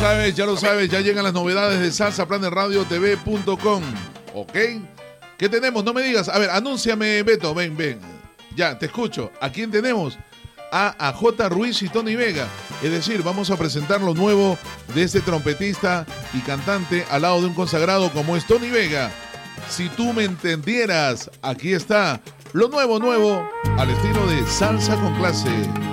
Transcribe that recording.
ya lo sabes, ya llegan las novedades de salsaplanesradiotv.com. ¿Ok? ¿Qué tenemos? No me digas. A ver, anúnciame, Beto, ven. Ya, te escucho. ¿A quién tenemos? A J. Ruiz y Tony Vega. Es decir, vamos a presentar lo nuevo de este trompetista y cantante al lado de un consagrado como es Tony Vega. Si tú me entendieras, aquí está lo nuevo, al estilo de Salsa con Clase.